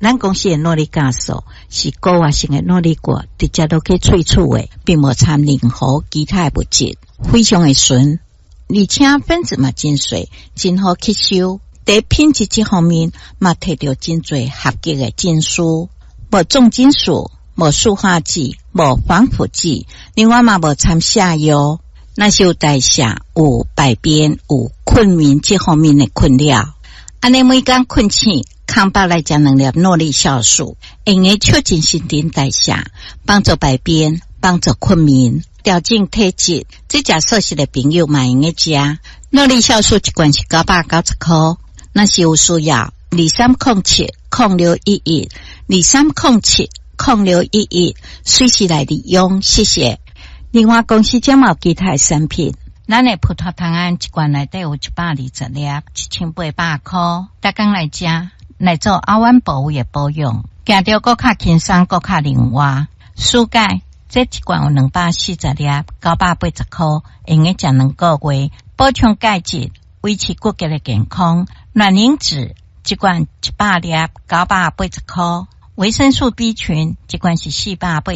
咱公司的诺丽加素是高活性的诺丽果，直接都去萃取的，并无掺任何其他的物质，非常的纯，而且分子嘛真细，真好吸收。在品质这方面，嘛摕到真侪合格的证书，无重金属，无塑化剂，无防腐剂，另外嘛无掺下药。那是有代谢、有排便、有困眠这方面的困扰。安尼每天困醒，空腹来食2粒诺丽酵素，用来促进新陈代谢，帮助排便，帮助困眠，调整体质。这食素食的朋友嘛用来食。诺丽酵素一罐是990块，那是有需要23070611 23070611，随时来利用，谢谢。另外公司将有其他产品，咱的葡萄糖胺一罐内底有120粒，1800块，大家来食，来做凹弯部位的保养，行着更较轻松，更较灵活。舒钙这一罐有240粒，980块，用来食2个月，补充钙质，维持骨骼的健康。卵磷脂一罐100粒，980块，维生素 B 群一罐是480